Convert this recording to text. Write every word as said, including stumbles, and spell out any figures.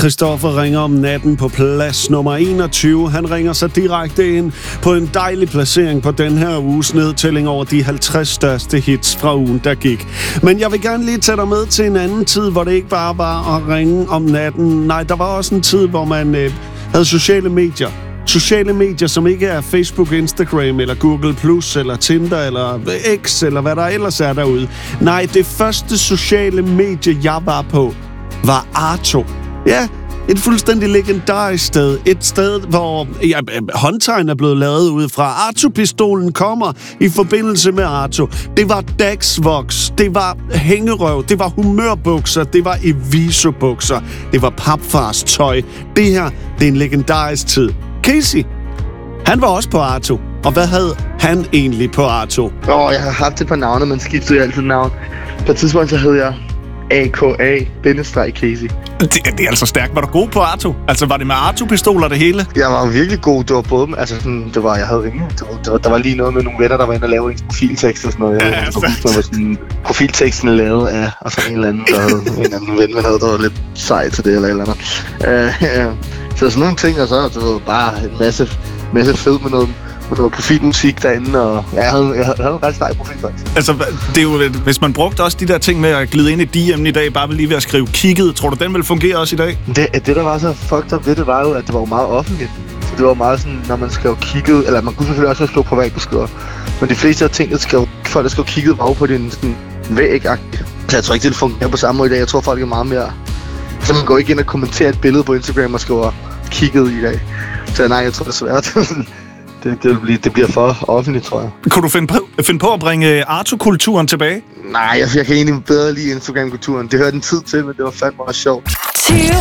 Christoffer ringer om natten på plads nummer enogtyve. Han ringer sig direkte ind på en dejlig placering på den her uges nedtælling over de halvtreds største hits fra ugen, der gik. Men jeg vil gerne lige tage dig med til en anden tid, hvor det ikke bare var at ringe om natten. Nej, der var også en tid, hvor man øh, havde sociale medier. Sociale medier, som ikke er Facebook, Instagram, eller Google Plus, eller Tinder, eller X, eller hvad der ellers er derude. Nej, det første sociale medie, jeg var på, var Arto. Ja, et fuldstændig legendarisk sted. Et sted, hvor ja, håndtegn er blevet lavet ud fra. Arto-pistolen kommer i forbindelse med Arto. Det var Daxvox, det var hængerøv, det var humørbukser, det var Eviso-bukser, det var papfars tøj. Det her, det er en legendarisk tid. Casey, han var også på Arto. Og hvad havde han egentlig på Arto? Åh, oh, jeg har haft et par navne, men skiftede jeg altid navn. På et tidspunkt så hed jeg A K A-Casey. Det, det er altså stærkt. Var du god på Arto? Altså, var det med Arto-pistoler det hele? Jeg var virkelig god. Det var både dem. Altså, sådan, det var, jeg havde rimelig. Det var, det var, der var lige noget med nogle venner, der var inde og lave en profiltekst og sådan noget. Jeg, ja, jeg, jeg var sådan, profilteksten lavet af, og så en eller anden, der havde, en eller anden ven, man havde, der var lidt sej til det, eller et eller andet. Uh, uh, så sådan nogle ting, og så det var bare en masse, masse fed med noget, med noget profilmusik derinde, og ja, jeg havde, jeg havde en ret stejl profil, faktisk. Altså, det er jo, hvis man brugte også de der ting med at glide ind i D M'en i dag, bare lige ved at skrive kigget, tror du, den vil fungere også i dag? Det, det der var så fucked up ved det, var jo, at det var meget offentligt. Så det var meget sådan, når man skrev kigget, eller man kunne selvfølgelig også skrive privatbeskeder, men de fleste af tingene, skrev, folk der skrev kigget, var jo på din sådan væg-agtigt. Så jeg tror ikke, det fungerer på samme måde i dag. Jeg tror, folk er meget mere. Så man går ikke ind og kommenterer et billede på Instagram og skriver kigget i dag. Så nej, jeg tror, det er svært. Det, det, bliver, det bliver for offentligt, tror jeg. Kunne du finde på, finde på at bringe Arto-kulturen tilbage? Nej, jeg, jeg kan egentlig bedre lide Instagram-kulturen. Det hørte en tid til, men det var fandme også sjovt. tyve